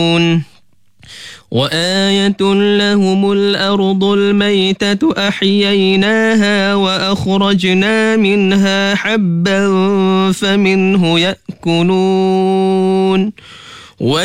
وآية لهم الأرض الميتة أحييناها وأخرجنا منها حبا فمنه يأكلون